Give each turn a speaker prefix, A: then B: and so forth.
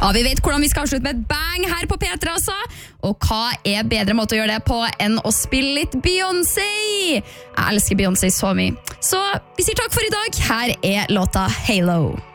A: Ja, vi vet hvordan vi skal avslutte med et bang her på P3 altså. Og hva er bedre måte å gjøre det på enn å spille litt Beyoncé? Jeg elsker Beyoncé så mye. Så vi sier takk for i dag. Her er låta Halo.